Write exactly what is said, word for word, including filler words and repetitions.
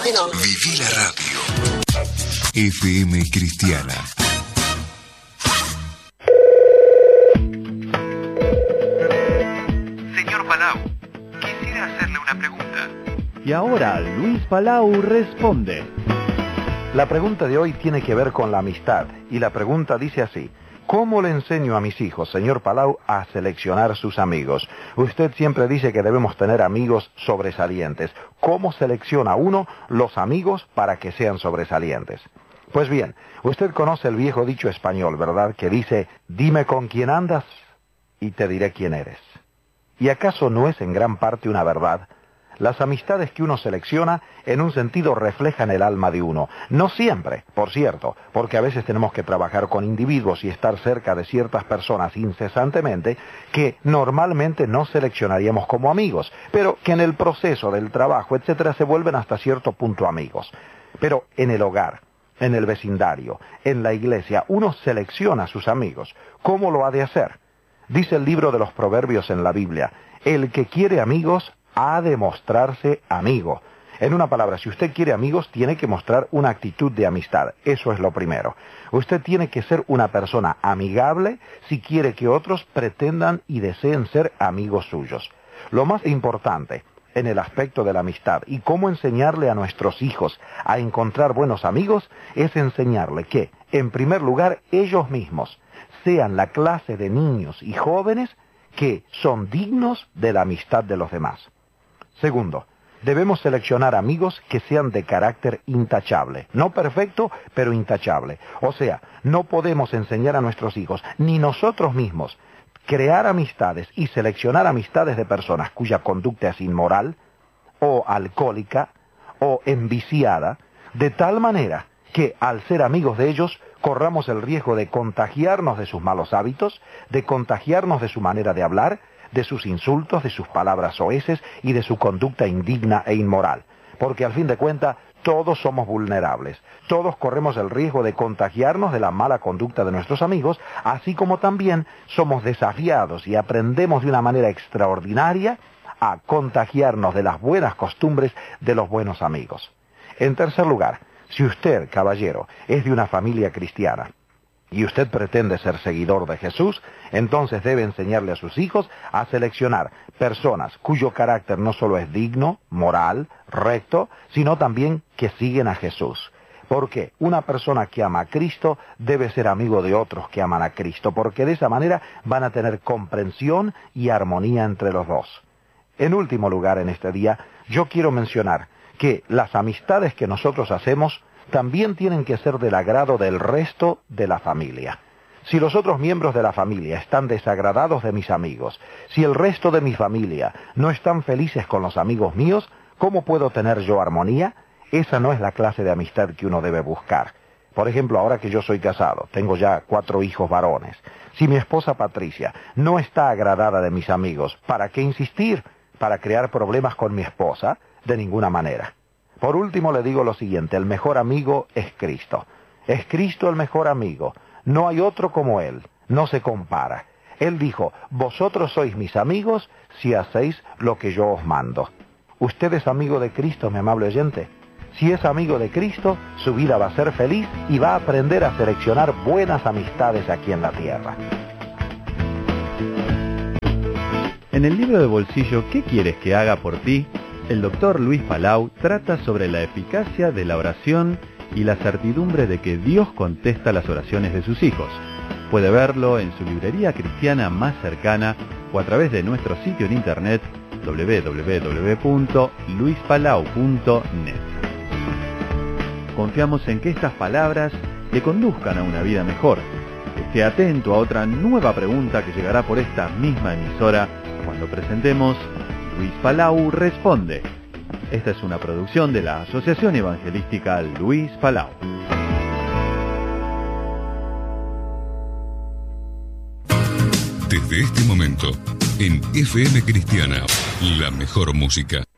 fenómeno. Viví la radio. F M Cristiana. Señor Palau, quisiera hacerle una pregunta. Y ahora Luis Palau responde. La pregunta de hoy tiene que ver con la amistad, y la pregunta dice así: ¿cómo le enseño a mis hijos, señor Palau, a seleccionar sus amigos? Usted siempre dice que debemos tener amigos sobresalientes. ¿Cómo selecciona uno los amigos para que sean sobresalientes? Pues bien, usted conoce el viejo dicho español, ¿verdad? Que dice: dime con quién andas y te diré quién eres. ¿Y acaso no es en gran parte una verdad? Las amistades que uno selecciona, en un sentido, reflejan el alma de uno. No siempre, por cierto, porque a veces tenemos que trabajar con individuos y estar cerca de ciertas personas incesantemente que normalmente no seleccionaríamos como amigos, pero que en el proceso del trabajo, etcétera, se vuelven hasta cierto punto amigos. Pero en el hogar, en el vecindario, en la iglesia, uno selecciona a sus amigos. ¿Cómo lo ha de hacer? Dice el libro de los Proverbios en la Biblia: el que quiere amigos ha de mostrarse amigo. En una palabra, si usted quiere amigos, tiene que mostrar una actitud de amistad. Eso es lo primero. Usted tiene que ser una persona amigable si quiere que otros pretendan y deseen ser amigos suyos. Lo más importante en el aspecto de la amistad y cómo enseñarle a nuestros hijos a encontrar buenos amigos es enseñarle que, en primer lugar, ellos mismos sean la clase de niños y jóvenes que son dignos de la amistad de los demás. Segundo, debemos seleccionar amigos que sean de carácter intachable. No perfecto, pero intachable. O sea, no podemos enseñar a nuestros hijos, ni nosotros mismos, crear amistades y seleccionar amistades de personas cuya conducta es inmoral, o alcohólica, o enviciada, de tal manera que, al ser amigos de ellos, corramos el riesgo de contagiarnos de sus malos hábitos, de contagiarnos de su manera de hablar, de sus insultos, de sus palabras soeces y de su conducta indigna e inmoral. Porque al fin de cuentas, todos somos vulnerables. Todos corremos el riesgo de contagiarnos de la mala conducta de nuestros amigos, así como también somos desafiados y aprendemos de una manera extraordinaria a contagiarnos de las buenas costumbres de los buenos amigos. En tercer lugar, si usted, caballero, es de una familia cristiana, y usted pretende ser seguidor de Jesús, entonces debe enseñarle a sus hijos a seleccionar personas cuyo carácter no solo es digno, moral, recto, sino también que siguen a Jesús. Porque una persona que ama a Cristo debe ser amigo de otros que aman a Cristo, porque de esa manera van a tener comprensión y armonía entre los dos. En último lugar, en este día, yo quiero mencionar que las amistades que nosotros hacemos también tienen que ser del agrado del resto de la familia. Si los otros miembros de la familia están desagradados de mis amigos, si el resto de mi familia no están felices con los amigos míos, ¿cómo puedo tener yo armonía? Esa no es la clase de amistad que uno debe buscar. Por ejemplo, ahora que yo soy casado, tengo ya cuatro hijos varones. Si mi esposa Patricia no está agradada de mis amigos, ¿para qué insistir? ¿Para crear problemas con mi esposa? De ninguna manera. Por último le digo lo siguiente: el mejor amigo es Cristo. Es Cristo el mejor amigo. No hay otro como Él. No se compara. Él dijo: vosotros sois mis amigos si hacéis lo que yo os mando. ¿Usted es amigo de Cristo, mi amable oyente? Si es amigo de Cristo, su vida va a ser feliz y va a aprender a seleccionar buenas amistades aquí en la tierra. En el libro de bolsillo ¿Qué quieres que haga por ti?, el doctor Luis Palau trata sobre la eficacia de la oración y la certidumbre de que Dios contesta las oraciones de sus hijos. Puede verlo en su librería cristiana más cercana o a través de nuestro sitio en internet doble u doble u doble u punto luis palau punto net. Confiamos en que estas palabras le conduzcan a una vida mejor. Esté atento a otra nueva pregunta que llegará por esta misma emisora cuando presentemos Luis Palau Responde. Esta es una producción de la Asociación Evangelística Luis Palau. Desde este momento, en F M Cristiana, la mejor música.